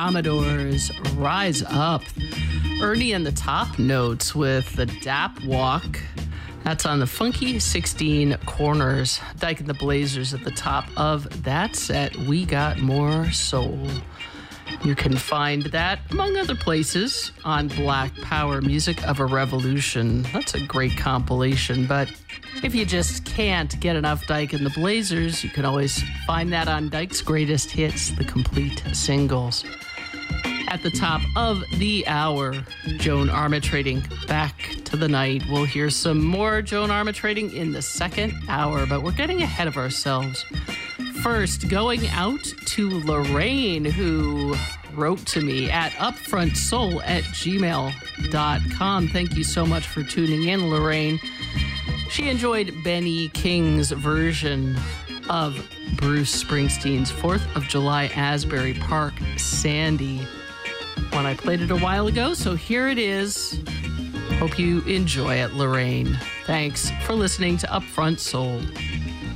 Commodores, Rise Up. Ernie and the Top Notes with the Dap Walk. That's on the Funky 16 Corners. Dyke and the Blazers at the top of that set. We Got More Soul. You can find that, among other places, on Black Power, Music of a Revolution. That's a great compilation, but if you just can't get enough Dyke and the Blazers, you can always find that on Dyke's Greatest Hits, the complete singles. At the top of the hour, Joan Armatrading, Back to the Night. We'll hear some more Joan Armatrading in the second hour, but we're getting ahead of ourselves. First, going out to Lorraine, who wrote to me at upfrontsoul@gmail.com. Thank you so much for tuning in, Lorraine. She enjoyed Benny King's version of Bruce Springsteen's 4th of July Asbury Park, Sandy, when I played it a while ago, so here it is. Hope you enjoy it, Lorraine. Thanks for listening to Upfront Soul.